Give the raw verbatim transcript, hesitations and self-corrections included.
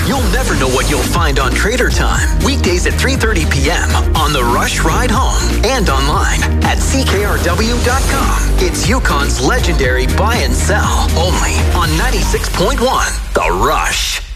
You'll never know what you'll find on Trader Time. Weekdays at three thirty p.m. on the Rush Ride Home and online at C K R W dot com. It's Yukon's legendary buy and sell only on ninety-six point one The Rush.